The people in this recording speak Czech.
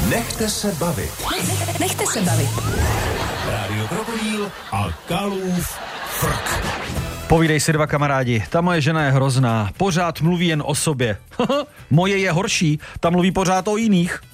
Nechte se bavit. Nechte se bavit. Rádio Krokodýl a Kalův frk. Povídej si, dva kamarádi, ta moje žena je hrozná, pořád mluví jen o sobě. Moje je horší, ta mluví pořád o jiných.